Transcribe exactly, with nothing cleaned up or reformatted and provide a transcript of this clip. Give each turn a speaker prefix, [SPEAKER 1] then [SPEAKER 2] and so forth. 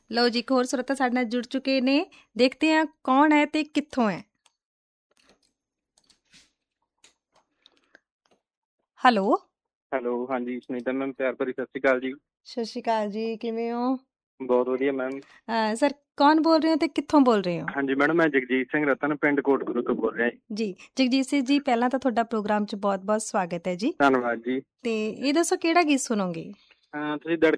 [SPEAKER 1] ਲਓ ਜੀ, ਇੱਕ ਹੋਰ ਸਰੋਤਾ ਸਾਡੇ ਨਾਲ ਜੁੜ ਚੁੱਕੇ ਨੇ। ਦੇਖਦੇ ਹਾਂ ਕੌਣ ਹੈ ਤੇ ਕਿੱਥੋਂ ਹੈ। ਹੈਲੋ
[SPEAKER 2] ਹੈਲੋ, ਹਾਂਜੀ ਸੁਨੀਤਾ ਮੈਮ, ਪਿਆਰ ਭਰੀ ਸਤਿ ਸ਼੍ਰੀ ਅਕਾਲ ਜੀ।
[SPEAKER 1] ਸਤਿ ਸ਼੍ਰੀ ਅਕਾਲ ਜੀ, ਕਿਵੇਂ ਹੋ?
[SPEAKER 2] ਬਹੁਤ ਵਧੀਆ ਮੈਮ।
[SPEAKER 1] ਸਰ ਕੌਣ ਬੋਲ ਰਹੇ ਹੋ ਤੇ ਕਿੱਥੋਂ ਬੋਲ ਰਹੇ ਹੋ?
[SPEAKER 2] ਹਾਂਜੀ ਮੈਡਮ, ਮੈਂ ਜਗਜੀਤ ਸਿੰਘ ਰਤਨ, ਪਿੰਡ ਕੋਟਗੁਰੂ ਤੋਂ ਬੋਲ ਰਿਹਾ
[SPEAKER 1] ਜੀ। ਜਗਜੀਤ ਸਿੰਘ ਜੀ, ਪਹਿਲਾਂ ਤਾਂ ਤੁਹਾਡਾ ਪ੍ਰੋਗਰਾਮ 'ਚ ਬਹੁਤ ਬਹੁਤ ਸਵਾਗਤ ਹੈ ਜੀ।
[SPEAKER 2] ਧੰਨਵਾਦ ਜੀ।
[SPEAKER 1] ਤੇ ਇਹ ਦੱਸੋ ਕਿਹੜਾ ਗੀਤ ਸੁਣੋਗੇ?
[SPEAKER 2] ਤੁਸੀਂ ਦੜ